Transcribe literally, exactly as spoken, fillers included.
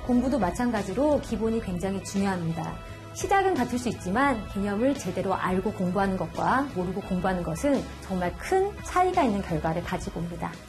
공부도 마찬가지로 기본이 굉장히 중요합니다. 시작은 같을 수 있지만 개념을 제대로 알고 공부하는 것과 모르고 공부하는 것은 정말 큰 차이가 있는 결과를 가지고 옵니다.